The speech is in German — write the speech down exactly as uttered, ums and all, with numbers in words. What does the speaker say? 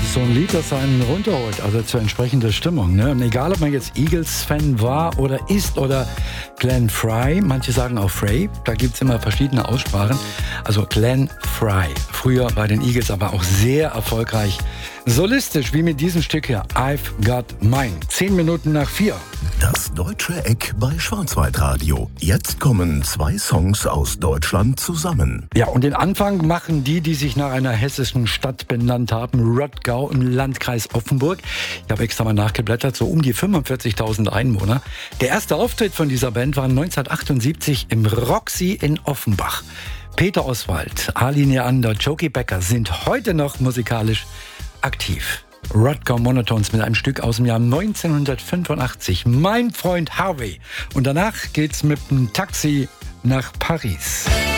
so ein Lied, das einen runterholt, also zur entsprechenden Stimmung. Ne? Und egal, ob man jetzt Eagles-Fan war oder ist oder Glenn Frey, manche sagen auch Frey, da gibt es immer verschiedene Aussprachen. Also Glenn Frey, früher bei den Eagles, aber auch sehr erfolgreich. Solistisch, wie mit diesem Stück hier, I've Got Mine. Zehn Minuten nach vier. Das Deutsche Eck bei Schwarzwaldradio. Jetzt kommen zwei Songs aus Deutschland zusammen. Ja, und den Anfang machen die, die sich nach einer hessischen Stadt benannt haben, Rottgau im Landkreis Offenburg. Ich habe extra mal nachgeblättert, so um die fünfundvierzigtausend Einwohner. Der erste Auftritt von dieser Band war neunzehnhundertachtundsiebzig im Roxy in Offenbach. Peter Oswald, Ali Neander, Jokie Becker sind heute noch musikalisch aktiv. Rottgau Monotones mit einem Stück aus dem Jahr neunzehnhundertfünfundachtzig. Mein Freund Harvey. Und danach geht's mit dem Taxi nach Paris.